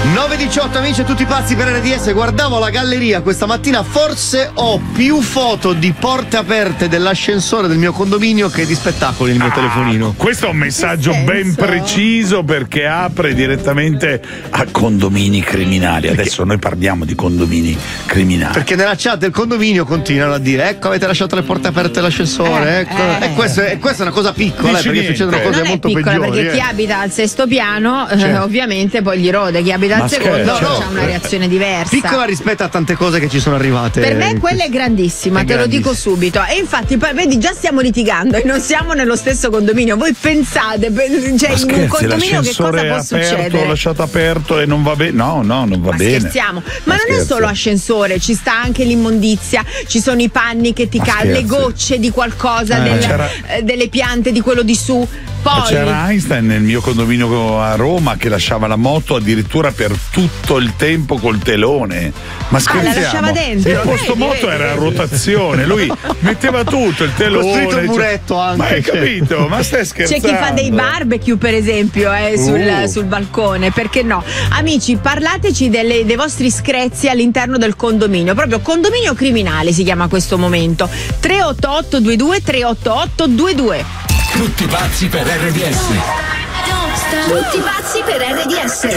9:18 amici e tutti pazzi per RDS. Guardavo la galleria questa mattina, forse ho più foto di porte aperte dell'ascensore del mio condominio che di spettacoli nel mio telefonino. Questo è un messaggio ben preciso, perché apre direttamente a condomini criminali. Adesso noi parliamo di condomini criminali. Perché nella chat del condominio continuano a dire: ecco, avete lasciato le porte aperte dell'ascensore, ecco. E questa è una cosa piccola, perché succedono cose non molto è piccola, peggiori. perché chi abita al sesto piano ovviamente poi gli rode, chi abita al secondo c'ha una reazione diversa. Piccola rispetto a tante cose che ci sono arrivate. Per me quella è grandissima, te lo dico subito. E infatti poi vedi, già stiamo litigando e non siamo nello stesso condominio. Voi pensate, cioè in un condominio che cosa può succedere? Ho lasciato aperto e non va bene. No, non va bene. Scherziamo. Ma non è solo ascensore, ci sta anche l'immondizia, ci sono i panni che ti cadono, le gocce di qualcosa, delle piante di quello di su. Poi c'era Einstein nel mio condominio a Roma che lasciava la moto addirittura per tutto il tempo col telone. Ma scherziamo? La lasciava dentro. Il posto moto era a rotazione, lui metteva tutto, il telone. Costruito il muretto anche. Ma hai capito? Ma stai scherzando? C'è chi fa dei barbecue, per esempio, sul balcone, perché no? Amici, parlateci dei vostri screzi all'interno del condominio, proprio condominio criminale si chiama questo momento. 388 22 388 22. Tutti pazzi per RDS. Tutti pazzi per RDS.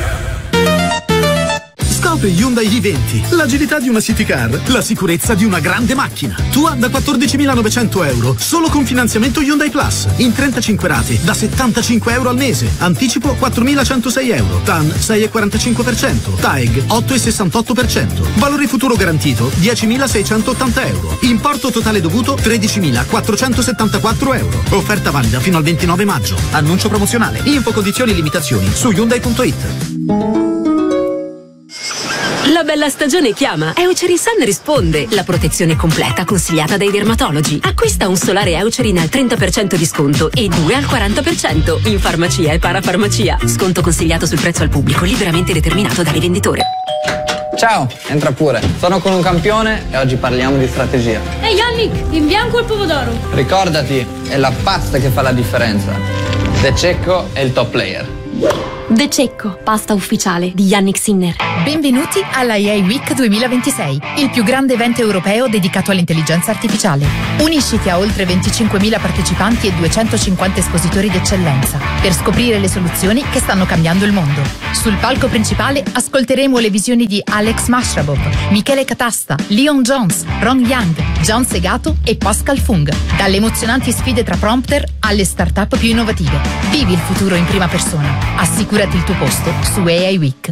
Scopri Hyundai i20, l'agilità di una city car, la sicurezza di una grande macchina. Tuan da 14.900 euro, solo con finanziamento Hyundai Plus, in 35 rate, da 75 euro al mese. Anticipo 4.106 euro, TAN 6,45%, TAEG 8,68%. Valore futuro garantito 10.680 euro. Importo totale dovuto 13.474 euro. Offerta valida fino al 29 maggio. Annuncio promozionale. Info, condizioni e limitazioni su Hyundai.it. La bella stagione chiama. Eucerin risponde. La protezione completa consigliata dai dermatologi. Acquista un solare Eucerin al 30% di sconto e 2 al 40% in farmacia e parafarmacia. Sconto consigliato sul prezzo al pubblico, liberamente determinato dal rivenditore. Ciao, entra pure. Sono con un campione e oggi parliamo di strategia. Ehi Yannick, in bianco il pomodoro. Ricordati, è la pasta che fa la differenza. De Cecco è il top player. De Cecco, pasta ufficiale di Yannick Sinner. Benvenuti alla EA Week 2026, il più grande evento europeo dedicato all'intelligenza artificiale. Unisciti a oltre 25.000 partecipanti e 250 espositori d'eccellenza per scoprire le soluzioni che stanno cambiando il mondo. Sul palco principale ascolteremo le visioni di Alex Mashrabov, Michele Catasta, Leon Jones, Ron Young, John Segato e Pascal Fung. Dalle emozionanti sfide tra prompter alle start-up più innovative. Vivi il futuro in prima persona. Assicurati il tuo posto su AI Week.